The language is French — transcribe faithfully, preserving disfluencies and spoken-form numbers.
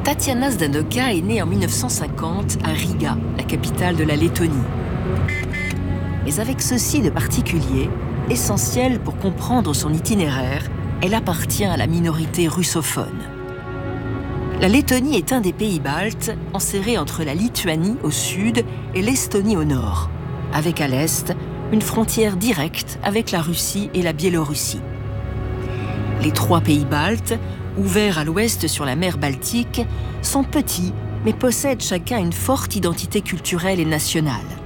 Tatiana Zdanoka est née en mille neuf cent cinquante à Riga, la capitale de la Lettonie. Mais avec ceci de particulier, essentiel pour comprendre son itinéraire, elle appartient à la minorité russophone. La Lettonie est un des pays baltes, enserré entre la Lituanie au sud et l'Estonie au nord, avec à l'est une frontière directe avec la Russie et la Biélorussie. Les trois pays baltes, ouverts à l'ouest sur la mer Baltique, sont petits mais possèdent chacun une forte identité culturelle et nationale.